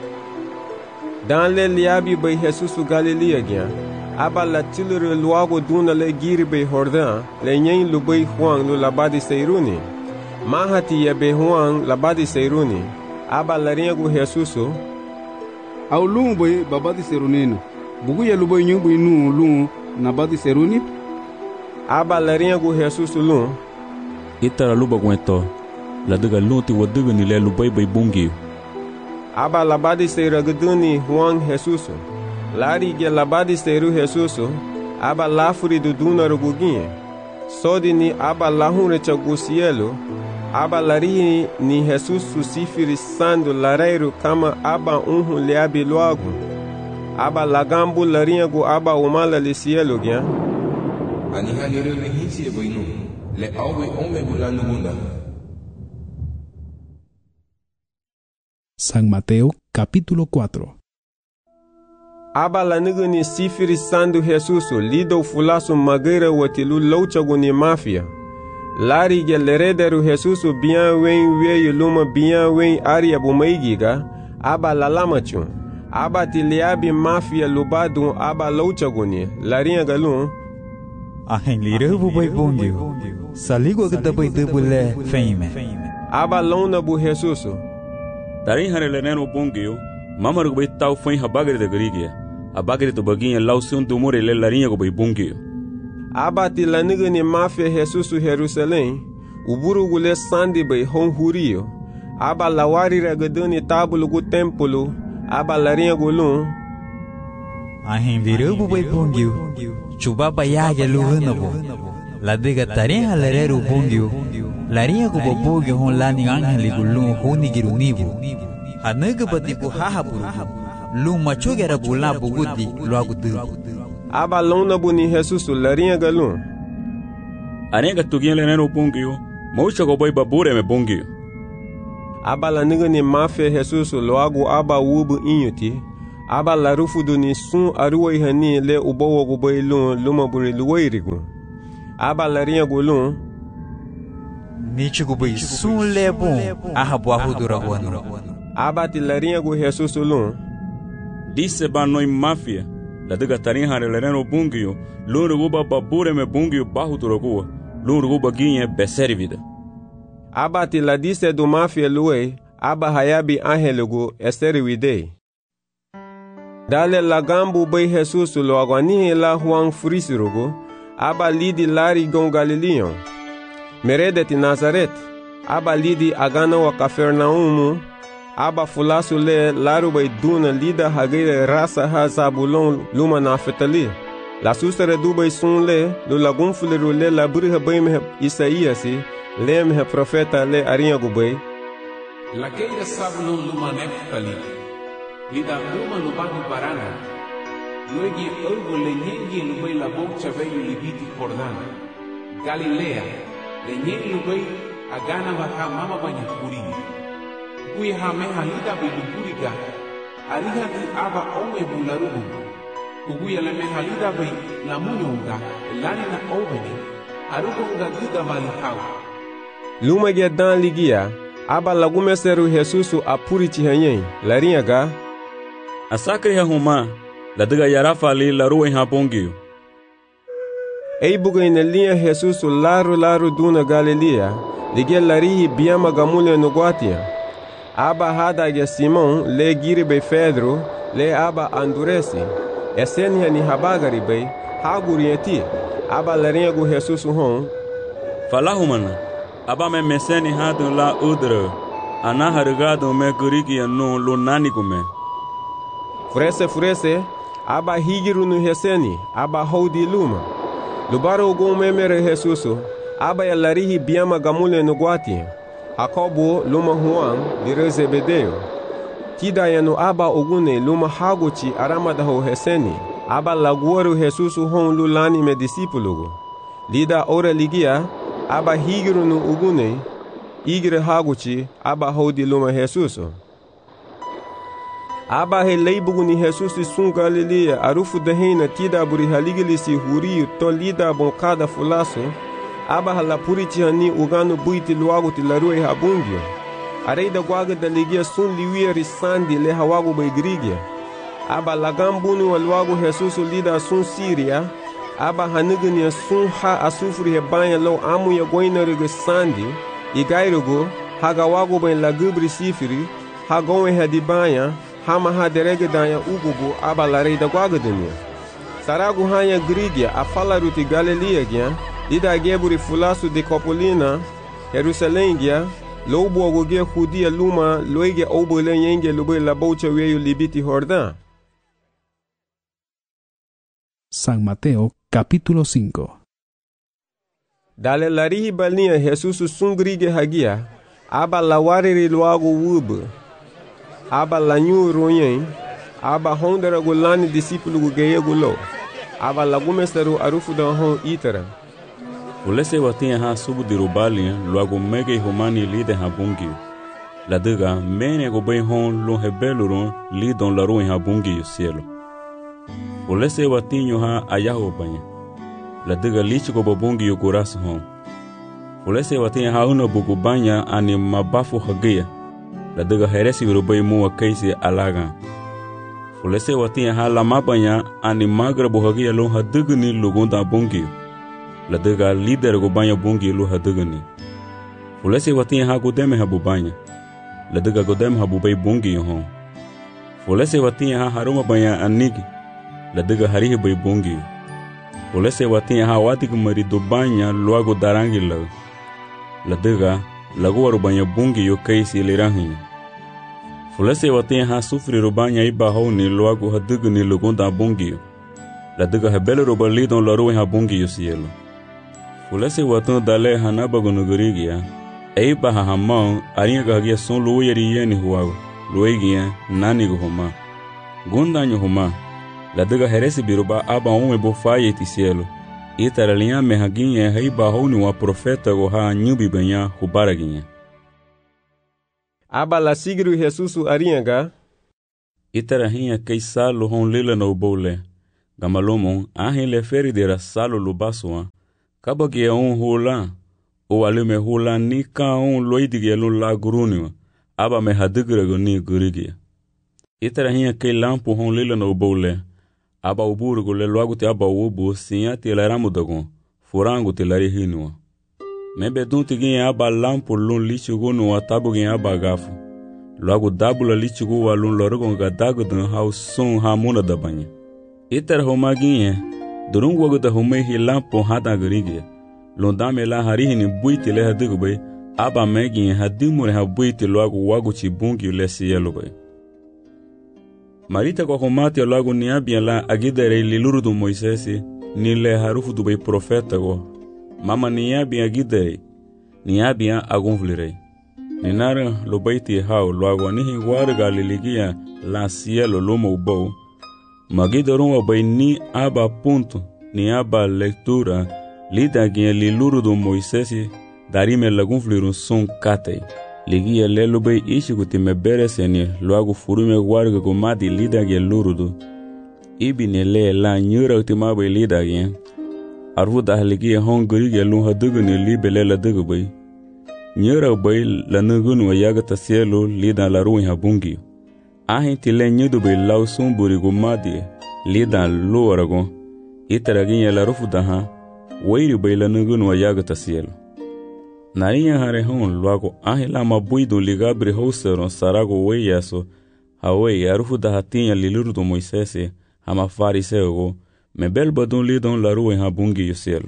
S2: Dan le liabi bai Jesusu Galilea gya, aba la tilure luago duna le giri bai horda, le nyen lu bai Juan lu labadi seiruni. Mahati ya bai Juan labadi seiruni, aba la ringu Jesusu.
S9: Au lu bai babadi seiruninu. Bugu ya lubo nyumbu inu lu na badi seruni.
S2: Aba la ringu Jesus lu.
S11: Itara luba gwento. La diga lunti waduga ni le lubai bai bungi.
S2: Aba la badi seraguduni Juan Jesus. Lari ge la badi seru Jesus. Aba la furi do duna ruguginye. Sodi ni aba la hunre chagusielo. Aba lari ni Jesus susifiri sandu lareiru kama aba unhu leabi loagu. Aba lagambu larinha gu aba umala le cielo gya.
S13: Ani hanere le hinsi e boinu. Le awe ome gulanu gunda.
S5: San Mateo capítulo 4.
S2: Aba la niguni sifiri sandu Jesusu lido fulasu mageira watilu louchagu ni mafia. Lari ge lerederu Jesusu bien wen weyu luma bien wen aria bumaigiga. Aba la lamachun. Aba tiliabi mafia lubadu aba louchaguni larinha galun
S4: ahen lirebu bai bongio saligo gada bai debule feime
S2: aba lona bu Jesusu
S11: tarin hare leneno bongio mamaru bai tau fein habagre de grigia abagre to baginha lausun do more le larinha go bai bongio
S2: aba tilanigani mafia Jesusu Jerusalém uburu gule sandi bai honhurio aba lawari ragaduni tabulu gu templo aba larinha gulun
S4: ahen lirebu bai bongio chuba bayage luhunabo la diga tarin halereru bongio larinha go bobogio hon lani angeli gulun honi girunibu hanaga batibu hahaburu lu machogera gula bugudi luagudu
S2: aba lona buni Jesusu larinha galun
S11: anega tugien lenero bongio mocha go bai babure me bongio
S2: aba la nigani mafia Jesusu loagu aba wubu inyuti aba la rufudu ni sun aruwe hani le ubowo gubay lun luma buri luwairigu. Aba la ringa gulun.
S4: Nichi gubay sun le bon ahabu ahudura wano.
S2: Aba ti la ringa gu Jesus lun.
S11: Disse ba noi mafia. La diga tarin hare lereno bungio. Lun ruguba babure me bungio bahudura gua. Lun ruguba ginye beseri vida.
S2: Aba ti la disse do mafia luwe. Aba hayabi angelugu esteri widei. Dale la gambu bay Jesus lo agwani la huang frisirugo. Aba lidi lari gon Galileon. Meredeti Nazaret. Aba lidi agana wa Kafernaumu. Aba fulasu le laru bay duna lida hagire rasa ha Zabulon luma Naftali. La susere dubay sun le lo lagun fuleru le la briha bay me Isaiasi le me profeta le arinha gubay.
S8: La keira Zabulon luma Naftali. Lida luma lubani barana. Luegi urgo le nyengi lubay la bocha veio libiti Jordan. Galilea. Le nyengi lubay agana baha mama banya kurini. Kuya hameha lida biluburiga. Ariha di aba ome bularubu. Kuguya le meha lida bay la munyonga. Lani na oveni. Arugonga lida valihau.
S2: Luma gedan ligia. Aba lagume seru Jesusu apurichi hanyen. Larinha
S11: Asakri ha huma. La diga yarafa li la ruwe ha bongio.
S2: Ei buga ina linha Jesusu laru duna Galilea. Ligia larihi biama gamulha no guatia. Aba hada ge Simon le giri be Pedro le aba anduresi. Esenia ni habagari be hagurieti. Aba larinha gu Jesusu hon.
S11: Falahumana. Aba me meseni hadu la udre. Ana harigado me guriki no lo nanigume.
S2: Furese, aba higiru no reseni, aba houdi luma. Lubaro gon memere Jesusu, aba ya larihi biama gamule no guati. Jacobo luma Juan, de Zebedeo. Tida ya no aba ogune luma haguchi aramada ho reseni. Aba laguaru Jesusu hon lulani me discipulugo. Lida ora ligia, aba higiru no ogune, igre haguchi, aba houdi luma Jesusu. Aba he leibugu ni Jesus sun Galilea arufu de reina tida buri haligili si huriu to lida boncada fulaso. Aba hala puriti hani ugano buiti luago ti larue habungio. Areida guaga da ligia sun liwia risandi le hawago baigrigia. Aba lagambunu waluago Jesus lida sun Siria. Aba hanigania sun ha asufuri hebanya lo amu ya goina rege sandi. Igairugo hagawago bain lagubri sifiri. Hagonwe hadibanya. Hama ha derege danya ugubu aba larei da guagadania. Saragu hanya grigia a falaruti Galilea gia, lida geburi fulasu de Copolina, Jerusalém gia, lobo agogia judia luma loige obole yenge lube la bocha weyu libiti Jordan.
S5: San Mateo capítulo 5.
S2: Dale larihi balinha Jesus sun grigia hagia, aba lawariri luago ubu. Aba lanyu royen, aba hondera gulani discípulo geye gulo, aba lagumesteru arufu da hon itera.
S11: Ulese watinha ha subu dirubalia, luago mege humani lide ha bungio. La diga mene go bay hon lo hebelurun lidon la ruin ha bungio cielo. Ulese watinho ha ayaho banya. La diga lich go bungio kuras hon. Ulese watinha ha una bugu banya ani mabafu hagia. La diga heresi virubay mua kaisi alaga. Fulese watinha ha la mabanya ani magra bohagia lo hadigni lugunda bungio. La diga líder go banya bungio lo hadigni. Fulese watinha ha godeme ha bubanya. La diga godeme ha bubay bungio hon. Fulese watinha ha haruma banya anigi. La diga harihi bay bungio. Fulese watinha ha watig mari do banya luago darangi la. La diga lagu banya bungi yo kaisi lirahi. Fulese watinha ha sufri rubanya iba honi luago hadigni lugunda bungi. La diga hebele rubalidon la ruin ha bungi yo cielo. Fulese watun dale hanabago nugurigia. Eiba ha hamão arinha gagia son luyeri yeni huago. Luegia nani go homa. Gundanyo homa. La diga heresi biruba aba ume bofaye ti cielo. Itaralinha mehaginha heiba honi wa profeta go ha nyubi benya hubaraginha.
S2: Aba la sigru Jesusu arinha ga.
S11: Itara hinha kei salo hon lila no bole. Gamalomon ahin le feridera salo lubasoa. Kabagi hula. O alume hula ni ka loidige la guruniwa. Aba me hadigrego ni gurigia. Itara hinha kei lampu hon lila no bole. Aba uburugo le loago te aba ubu sinha te laramudagon. Furango te lari hinua. Mebe dunti ginha aba lampu lun lichugu no atabu ginha aba gafu. Logo dabula lichugu wa lun lorogon gadago dan hau sun hamuna da banha. Itara homa ginha. Durungu wago da homei hi lampu hada gurigia. Londame la harihini buiti le hadigo bay. Aba megin hadimure ha buiti logo wago chibungi le siyelo bay. Marita kwa komati logo niabia la agidere liluru do Moisesi ni le harufu do bay profeta go. Mama niabia agidere niabia agonvlirei. Ninara lo baiti hao logo nihi warga liligia la siyelo lomo ubo. Magidoron wa bay ni aba punto ni aba lectura lida gien liluru do Moisesi darime lagunflirun son katei. Ligia lelubei ishiguti me bereseni loagu furume warga gomadi lida gien lurudu. Ibine le la nyura utimabe lida gien. Arvuda ligia hongurige lun haduguni libele la dugubei. Nyura bei la nugunu wa yagata sielu lida la ruin habungi. Ahin tile nyudubei lau sumburi gomadi lida luaragon. Itaraginye la rufudaha. Wairi bei la nugunu wa yagata sielu. Narinha hare hon logo ahila mabuido ligabri houseron sarago weiaso hawei arufu da hatinha liluru do Moisesi hama fariseo me belbadon lidon la rua habungi yoselo.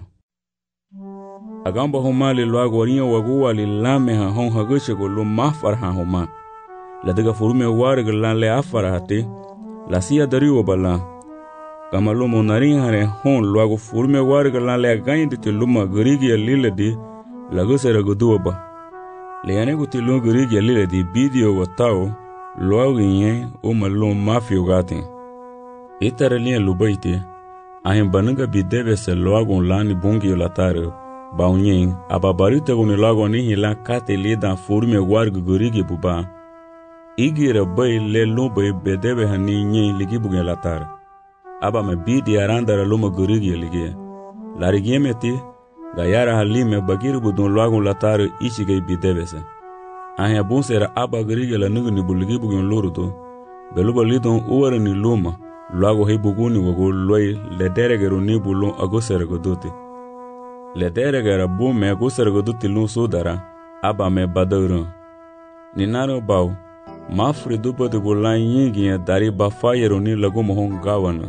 S11: Agamba homali logo rinha wagua li lame ha hon haguchego lo mafar ha homa. La diga furume warga lan le afara hati la sia dariwa bala. Kamalomo narinha hare hon logo furume warga lan le agayndi te luma grigi lile di lagu sera guduaba. Leane gutilon gurigi lile di bidio watao loagu nye o malon mafio gatin. Itara linha lubaite ahin bananga bidebe se loagu lani bungi yolatare baunyen ababarita guni loagu nihi la kate lida furume wargu gurigi buba. Igira bay le lumbai bedebe hani nye ligi bugi yolatare. Aba me bidi arandara luma gurigi ligie. Larigie meti Gayara halime bagiru budun loagun latare ichigay bidebese. Ahia bunsera aba grige la nugu ni bulgi bugun loruto. Beluba lidon uwara ni luma. Loago hei buguni wago loy lederegero ni bulon agosere goduti. Lederegera bume agosere goduti lun sudara. Aba me badauran. Ninaro bau. Mafri dupa de bulan yingi dari bafayero ni lagu mohon gawana.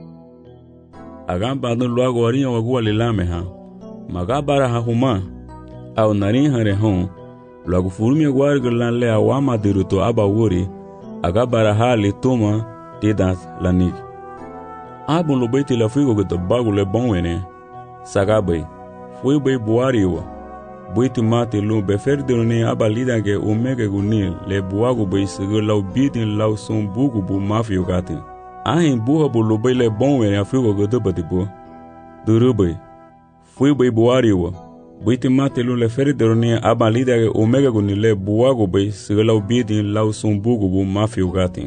S11: Agam badun loago arinha wago walilame ha. Magabara hahuma au narin hare hon logo furmi warga lan le awama diruto aba wuri agabara hali toma tidas lanik abun lo baiti la figo get bagu le bonwene sagabai fui bai buariwa baiti mate lo be ferdone aba lidange omega gunil le buagu bai sigo law bidin law son bugu bu mafio gatin ahin buha bu lo bai le bonwene afigo get batibo durubai fui bai buariwa buiti mate lu le ferideroni aba lidage omega gunile buago bai sigalaw bidin law sumbugu bu mafio gatin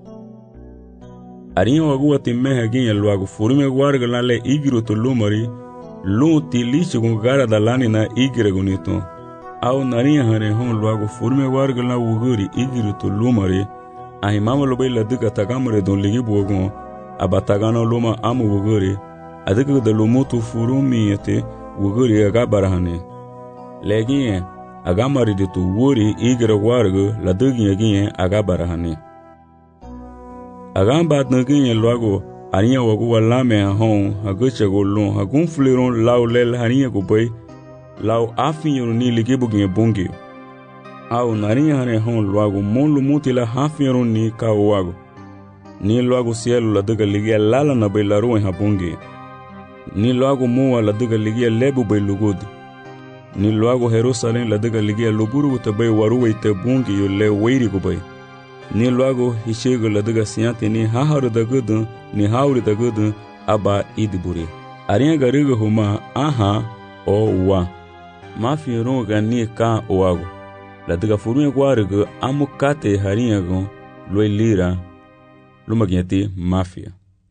S11: arinha wagua timeha ginha luago furume guarga la le igiro to lumari lu tilichi gun gara dalani na igire gunito au narinha hare hon luago furume guarga la wuguri igiro to lumari ahimama lo bai la duka tagamre don ligi buogon aba tagano luma amu wuguri adika da lumutu furumi yete wuguri agabarahane legiye agamari de tu wuri igra wargu la dugiye giye agabarahane agamba dngiye lwago ariya wagu walame hon haguche golon hagun fliron law lel haniye go bay law afinyo ni ligibu giye bungi au nariya hane hon lwago mon lumuti la hafinyo ni kawago ni lwago cielo la duga ligiye lala na bay la ruin habungi ni loago muwa la diga ligia lebu bay lugud ni loago Jerusalem la diga ligia luburu te bay waruwe te bungi yo le weiri go bay ni loago hishego la diga siante ni haharu da gudu ni hauri da gudu aba idiburi ariya gariga huma aha o wa mafi ronga ni ka oago la diga furume gwarigo amukate hariya go loy lira lumagiati mafia.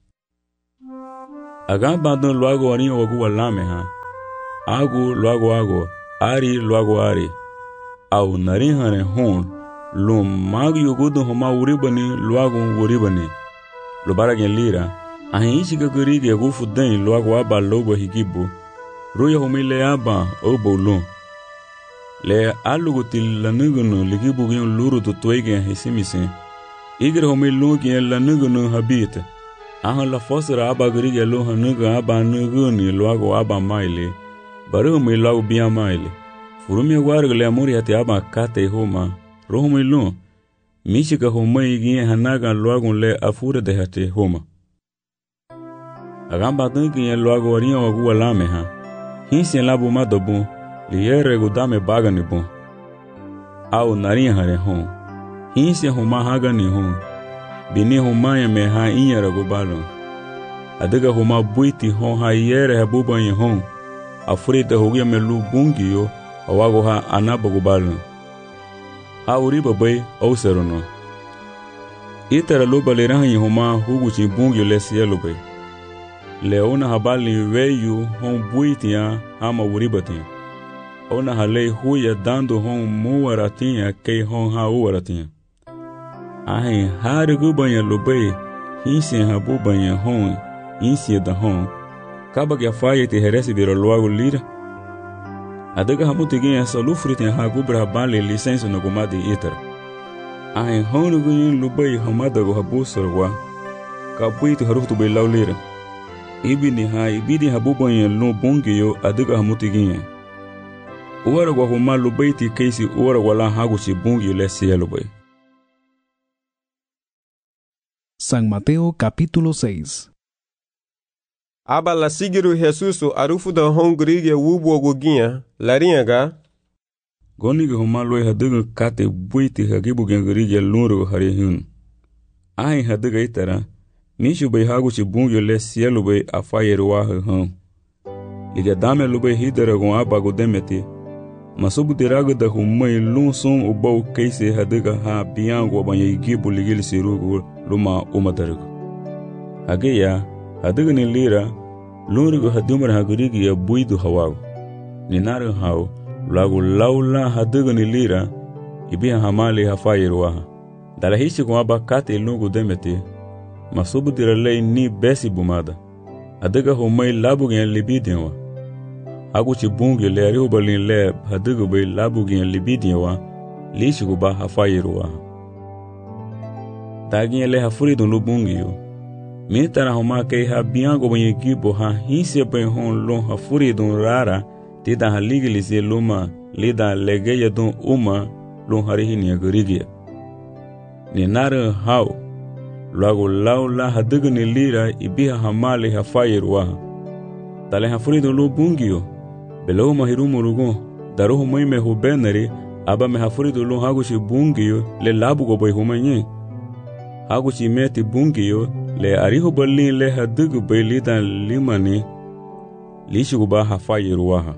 S11: Aga bandon luago arinho wagu walame ha. Agu luago ari luago ari. Au narihane hon lum mag yugudu homa uribani luago uribani. Lubara gen lira ahin ishika kurigi agu fudain luago aba lobo higibu. Ruya homile aba obo lum. Le alugutil lanugunu ligibu gen luru tutuege hisimise. Igre homilun gen lanugunu habite. Ahan la fosra aba kurigi lo hanuga aba nuguni luago aba maile. Baru mi luago bia maile. Furumi wargle amuri hati aba kate homa. Rohumilun. Mishika homai gen hanaga luago le afure de hati homa. Agamba tunki luago warinha wagu walame ha. Hinsi labu madobu. Liere gudame bagani bon. Au narinha hare hon. Hinsi homa hagani hon. Bini homa ya me ha inyara gubalo. Adiga homa buiti hon ha iere habuba nye hon. Afurite hogia me lu bungi yo. Awago ha anaba gubalo. Ha uriba bay au serono. Itara luba liraha nye homa huguchi bungi le sielo bay. Leona habali weyu hon buiti ya hama uribatin. Ona halei huya dando hon muaratinha kei hon ha uaratinha. Ahin harigu banha lubei, hinsi habu banha hon, insi da hon. Kaba que a faia te herece vira logo lira. Adaga hamutiginha salufritin ha gubra bali licença no gomade iter. Ahin hon gunyin lubei hamadago habu sorwa. Kabuito harutu bei lau lira. Ibidi habu banha no bungiyo adaga hamutiginha. Uara gwa huma lubaiti keisi uara wala haguchi bungi lesi elubay.
S5: San Mateo capítulo 6.
S2: Aba la sigiru Jesusu arufu da hongurige wubu oguginha, larinhaga.
S11: Goniga huma loi haduga kate buiti hagibu gengurige lunru harihun. Ahin haduga itara, mishu bay haguchi bungi lesi elubay afayeruaha hum. Liga dame lubay hidara gon aba godemeti. Masubu diraga da humai lun sun ubau keise hadiga ha biango banya igibu ligil sirugu luma umadarigu. Hageya hadiga ni lira lunrigu hadumar hagurigi ya buidu hawagu. Ninaru hau lagu laula hadiga ni lira ibiha hamali hafayiruaha. Dalahishi kumaba kate lungu demeti. Masubu diralei ni besi bumada. Hadiga humai labu gen libidianwa. Haguchi bungi le ariubalin le hadigu bay labugin libidiwa lishigu ba hafayiruwa. Tagin le hafuridun lubungi yo. Mitara homa kei ha biango banyi gibo ha hinse bay hon lon hafuridun rara tida haligilisi luma lida legeya dun uma lon harihini agurigia. Ni nare hau lagu laula hadigu ni lira ibiha hamali hafayiruwa. Tale hafuridun lubungi yo. Belau mahirumu rugon, daruhu me hubenari, aba me hafuridu lun haguchi bungiyo le labu goboy humanyi. Haguchi meti bungiyo le arihu balin le hadigu bay lidan limani, lishuguba hafayiruwaha.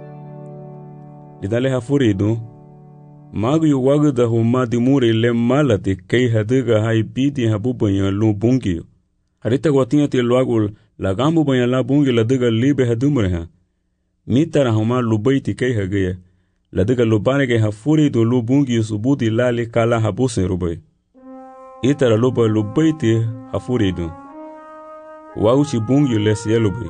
S11: Lidan le hafuridu, magu yu wagu da huma dimuri le malati kei hadiga hai bidi habubanyan lun bungiyo. Harita guatinha ti luagul lagambu banyan la bungi la diga libe hadumreha. Mitara homa lubaiti kei hagaya. Ladiga lubane ke hafuri do lubungi subuti lali kala habuse rubay. Itara luba lubaiti hafuri do. Wauchi bungi lesi elubay.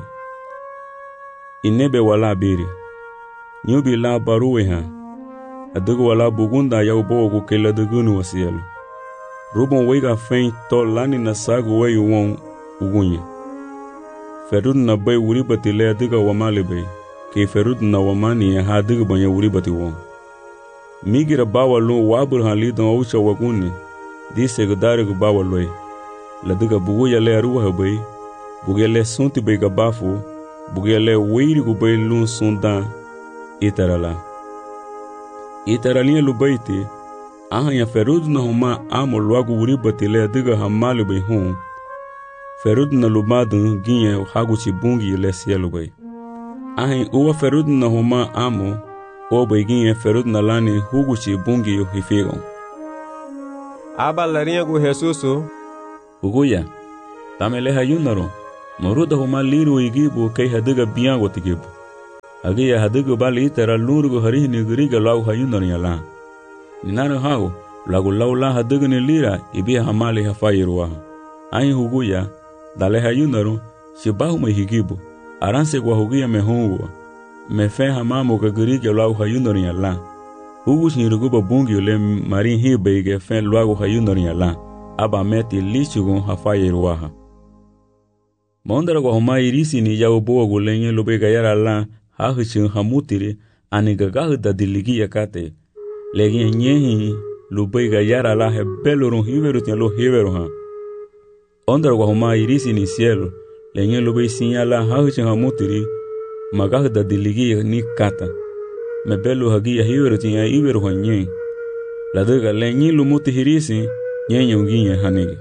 S11: Inebe wala biri. Nyubi la baruwe ha. Adigu wala bugunda ya ubogu ke ladigunu wasielu. Rubon wega fein to lani na sagu wayu won ugunye. Ferud na bay uribati le adiga wamali bay. Ke ferud na wamani ya hadiga banya uribati won. Migira bawa lo wabur halidan aucha waguni. Dise gudarigu bawa loy. Ladiga bugu ya le aruwa bay. Bugu ya le sunti bay gabafu. Bugu ya le weirigu bay lun sundan. Itarala. Itaralinha lubaiti. Ahan ya ferud na huma amo loagu uribati le adiga hamali bay hon. Ferud na lumadun ginye haguchi bungi le sielu bay. Ahin uwa ferud na huma amo o bay ginye ferud na lani huguchi bungi yo hifigon.
S2: Aba larinha gu Jesusu
S11: Huguya, tamele hayunaro, moruda huma liru igibu kay hadiga biyango tigibu. Agiya hadiga bali itera lurugo harihi nigriga lau hayunaro yala. Ninano hago, lagu laula hadiga ni lira ibiya hamali hafayiruwaha. Ahi huguya, dale hayunaro, shibahu higibu, aranse kwa huguya mehunguwa. Mefe hamamu kagriga lau hayunaro yala. Hugu shinruguba bungi ule marin hibeige fen luagu hayunaro yala. Aba meti lichugun hafayiruwaha. Mondara kwa huma irisi ni yao boa gulenye lube gayara la hahichin hamutiri ani gagahu da diligi yakate. Legi nyehi lube gayara la hebelurun hiveru tialo hiveru ha. Ondara kwa huma irisi ni cielo lenye lube sinya la hahichin hamutiri magahu da diligi ni kata. Mebelu hagia hiveru tinya hiveru ha nyehi. Ladega lenye lumuti hirisi nyenye unginye hanigi.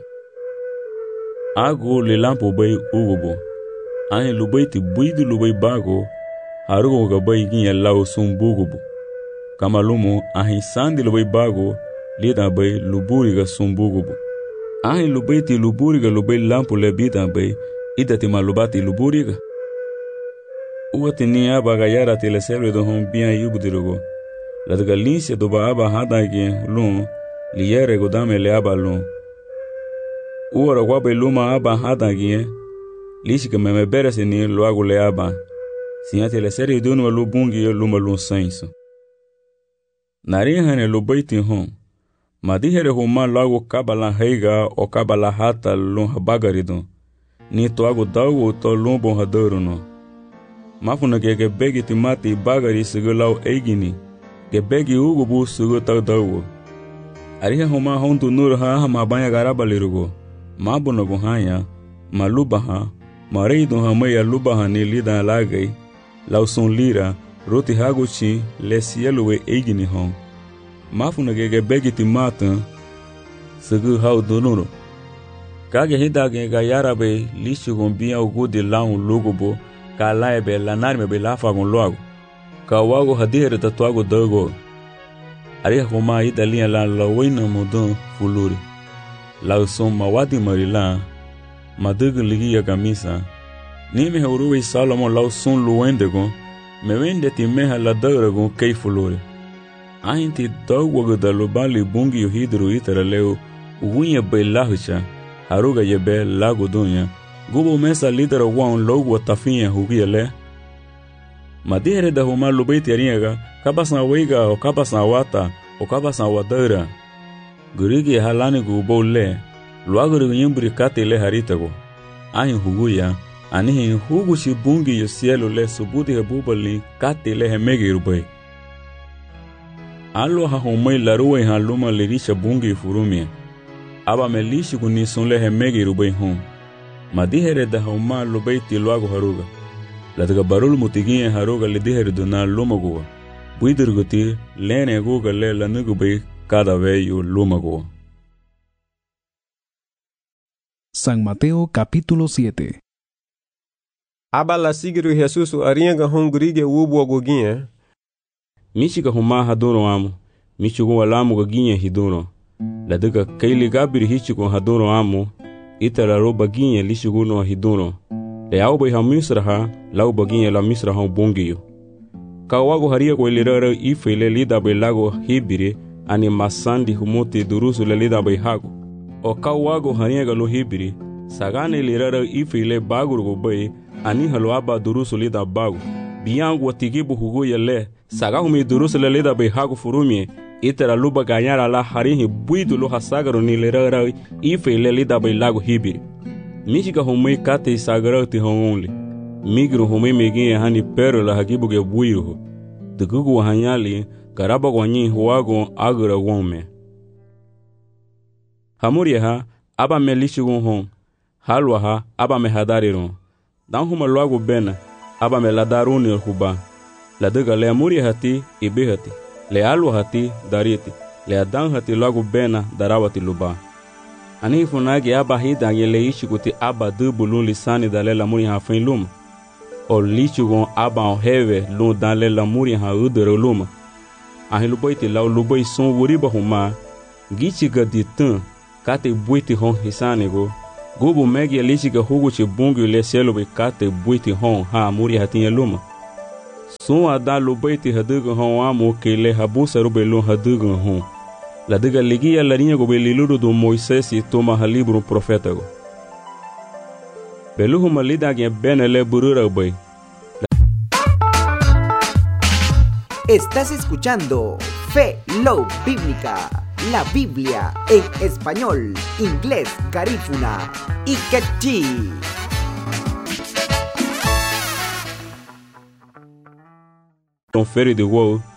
S11: Agu lilampo bay ugubo. Ahi lubay ti buidu lubay bago. Harugo gabay ginye lau sumbugubo. Kamalumu ahi sandi lubay bago. Lida bay luburiga sumbugubo. Ahi lubay ti luburiga lubay lampo lebita bay. Idati malubati luburiga. Uwati ni aba gayara tile serve do hon biyan yubudirugo. Ladaga linse doba aba hadagi lun. Liyere godame le aba lun. Uora guabe luma aba hadangie, lishika meme berese ni luagu le aba, sinyate le seri dunu lu bungi luma lu senso. Narihane lu baiti hon, madihere huma luagu kabala heiga o kabala hata lu habagaridon, ni toagu daugu to lumbo hadoruno. Mafuna ke begi timati bagari sugu lau eigini, ke begi ugubu sugu tau daugu. Arihe huma hontu nur ha mabanya garabalirugo. Mabuno guhanya, malubaha, mareido hamaya lubaha ni lida lagay, lauson lira, roti haguchi, lesielwe eigini hon. Mafuna gege begiti mata, sugu hau dunuro. Kage hidage gayarabe, lishu gombia ugudi laun lugubo, ka laebe lanarme be lafagon loago. Ka wago hadihere tatuago dogo. Ariha homa idalia la lawina mudon fuluri. Lau son mawadi marila, madugu ligi ya kamisa. Nime hauruwe Salomon lau son luwendego, mewende ti meha la dauragon kei fulore. Ahinti dawwago da lubali bungi yuhidru itara leo, uwinye bay lahucha, haruga yebe lago dunya, gubo mesa lidera wan logo tafinya hugia le. Madihere da huma lubaiti ariaga, kabasan weiga o kabasan wata, o kabasan wadaura. Gurigi halani gubo le, luaguru yimbri kate le haritago. Ahin huguya, anihin hugu shibungi yu cielo le subuti hebubali kate le hemegi rubai. Alo ha humai laruwe haluma lirisha bungi furumia. Aba me lishi kunison le hemegi rubai hum. Madihere da huma lubaiti luago haruga. Lataga barul mutiginye haruga lidihere duna lumaguwa. Buidurguti lene guga le lanugubai cada vello lúmago.
S5: San Mateo capítulo 7.
S2: Abala sigiru Jesus arianga hongurige wubo goginye.
S11: Michiga huma hadoro amo. Michigo walamu goginye hidono. Ladega kaili gabiri hichigo hadoro amo. Itala roba ginye lishigono hidono. Le auba hamisraha lau baginye la misraha bongiyo. Kawago haria ko ilirara ifele lida belago hibire. Ani masandi humuti durusu lelida bay hago. O kawago haniega lo hibiri, sagane lirara ifile bagurgo bay, ani halwaba durusu lida bago. Biyangu watigibu huguya le, sagahumi durusu lelida bay hago furumie, itera luba ganyara la harihi buidu lo hasagaro ni lirara ifile lida bay lago hibiri. Michiga humei kate sagara ti hongonli. Migru humei meginye hani pero la hagibu ge buiruho. Dugugu wahanyali, karaba wanyi huwago agura wome. Hamuriha aba me lishigun hon. Halwaha aba me hadariron. Dan huma luago bena aba me ladaruni huba. Ladega le amuriha ti ibihati. Le alwahati dariti. Le adan hati luago bena darawati luba. Ani funagi aba hidange le ishikuti aba dubulu lisani dale lamuriha fin luma. O lishigun aba heve lu dale lamuriha udere luma. Ahi lubaiti lau lubai son wuriba huma, gichiga di tun, kate buiti hon hisanego, Gubu megi alishi ka hugu chi bungu le selo be kate buiti hon ha muri hatin luma. Sun ada lubaiti hadugu hon amu ke le habusa rube lun hadugu hon. La diga ligia la linha go beliludo do Moisés e toma ha libro profeta go. Beluhu malida gen benele burura bay.
S14: Estás escuchando Fe Love Bíblica, la Biblia en español, inglés, garífuna y quechí.
S11: Confere de wow